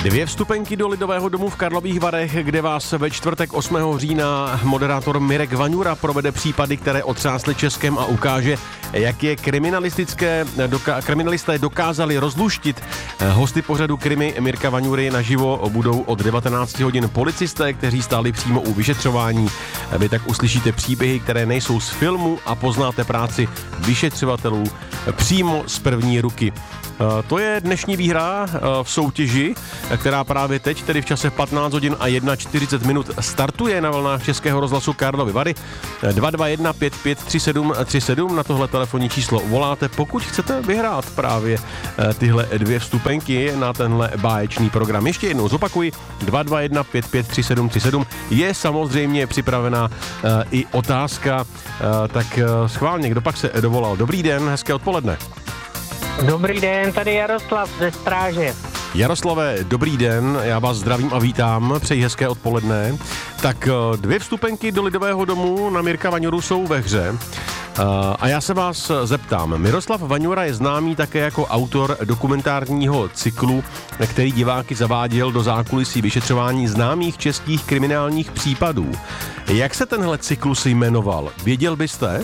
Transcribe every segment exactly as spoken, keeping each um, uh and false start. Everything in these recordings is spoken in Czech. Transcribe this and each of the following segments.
Dvě vstupenky do Lidového domu v Karlových Varech, kde vás ve čtvrtek osmého října moderátor Mirek Vaňura provede případy, které otřásly Českem a ukáže, jak je kriminalistické, doka, kriminalisté dokázali rozluštit. Hosty pořadu Krimi Mirka Vaňury naživo budou od devatenácti hodin policisté, kteří stáli přímo u vyšetřování. Vy tak uslyšíte příběhy, které nejsou z filmu a poznáte práci vyšetřovatelů přímo z první ruky. To je dnešní výhra v soutěži, která právě teď, tedy v čase patnáct hodin a čtyřicet jedna minut, startuje na vlnách Českého rozhlasu Karlovy Vary. dva dva jedna pět pět tři sedm tři sedm, na tohle telefonní číslo voláte, pokud chcete vyhrát právě tyhle dvě vstupenky na tenhle báječný program. Ještě jednou zopakuji, dva dva jedna pět pět tři sedm tři sedm, je samozřejmě připravená i otázka, tak schválně, kdo pak se dovolal. Dobrý den, hezké odpoledne. Dobrý den, tady Jaroslav ze Stráže. Jaroslave, dobrý den, já vás zdravím a vítám, přeji hezké odpoledne. Tak dvě vstupenky do Lidového domu na Mirka Vaňuru jsou ve hře. A já se vás zeptám, Miroslav Vaňura je známý také jako autor dokumentárního cyklu, který diváky zaváděl do zákulisí vyšetřování známých českých kriminálních případů. Jak se tenhle cyklus jmenoval? Věděl byste?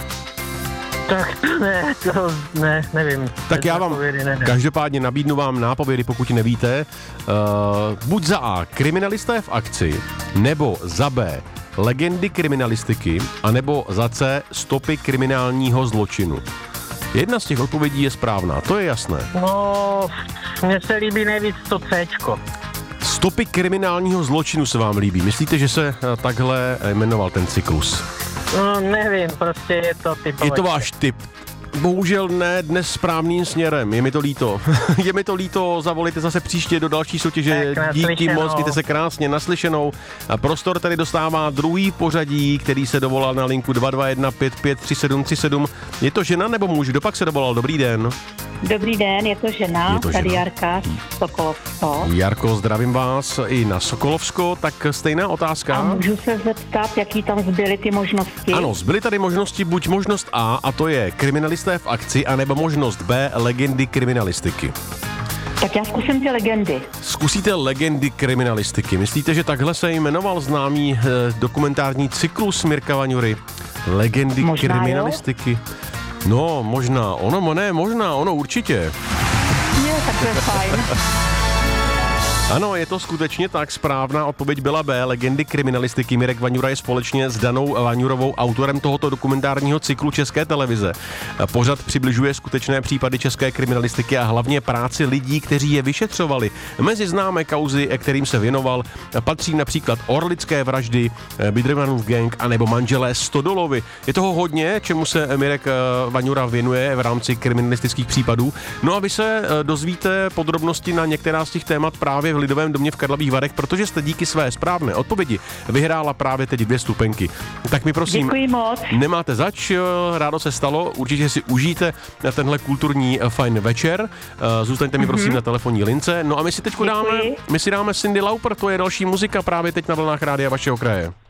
Tak ne, to ne, nevím. Tak já vám každopádně nabídnu vám nápovědy, pokud nevíte. Uh, buď za A, kriminalisté v akci, nebo za B, legendy kriminalistiky, anebo za C, stopy kriminálního zločinu. Jedna z těch odpovědí je správná, to je jasné. No, mně se líbí nejvíc to Cčko. Stopy kriminálního zločinu se vám líbí. Myslíte, že se takhle jmenoval ten cyklus? No, nevím, prostě je to typové. Je to váš typ. Bohužel ne dnes správným směrem, je mi to líto. Je mi to líto, zavolejte zase příště do další soutěže. Díky moc, mějte se krásně, naslyšenou. A prostor tady dostává druhý pořadí, který se dovolal na linku dva dva jedna pět pět tři sedm tři sedm. Je to žena nebo muž? Kdo pak se dovolal? Dobrý den. Dobrý den, je to žena, je to tady žena. Jarka Sokolovsko. Jarko, zdravím vás i na Sokolovsko, tak stejná otázka. A můžu se zeptat, jaký tam zbyly ty možnosti? Ano, zbyly tady možnosti, buď možnost A, a to je kriminalisté v akci, anebo možnost B, legendy kriminalistiky. Tak já zkusím ty legendy. Zkusíte legendy kriminalistiky. Myslíte, že takhle se jmenoval známý eh, dokumentární cyklus Mirka Vaňury? Legendy Možná kriminalistiky? Jo? No, možná. Ono, ne, možná, ono určitě. Je, tak to je fajn. Ano, je to skutečně tak, správná odpověď byla B, legendy kriminalistiky. Mirek Vaňura je společně s Danou Vaňurovou autorem tohoto dokumentárního cyklu České televize. Pořad přibližuje skutečné případy české kriminalistiky a hlavně práci lidí, kteří je vyšetřovali. Mezi známé kauzy, kterým se věnoval, patří například orlické vraždy, Biedrmanův gang anebo manželé Stodolovi. Je toho hodně, čemu se Mirek Vaňura věnuje v rámci kriminalistických případů. No a vy se dozvíte podrobnosti na některá z těch témat právě v Lidovém domě v Karlových Varech, protože jste díky své správné odpovědi vyhrála právě teď dvě vstupenky. Tak mi prosím, děkuji moc. Nemáte zač, rádo se stalo, určitě si užijte tenhle kulturní fajn večer. Zůstaňte mi mm-hmm. prosím na telefonní lince. No a my si teď dáme, my si dáme Cyndi Lauper, to je další muzika právě teď na vlnách rádia vašeho kraje.